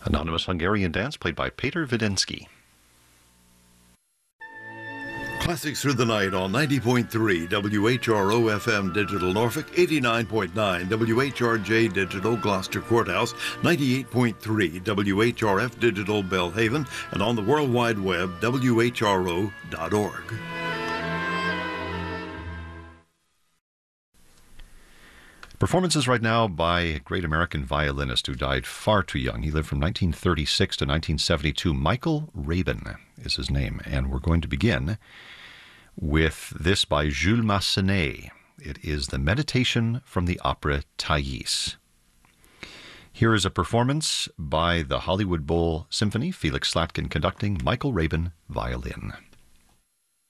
Anonymous Hungarian dance played by Peter Vidensky. Classics Through the Night on 90.3 WHRO FM Digital Norfolk, 89.9 WHRJ Digital Gloucester Courthouse, 98.3 WHRF Digital Belhaven, and on the World Wide Web, WHRO.org. Performances right now by a great American violinist who died far too young. He lived from 1936 to 1972. Michael Rabin is his name, and we're going to begin with this by Jules Massenet. It is the Meditation from the opera Thais. Here is a performance by the Hollywood Bowl Symphony, Felix Slatkin conducting, Michael Rabin, violin.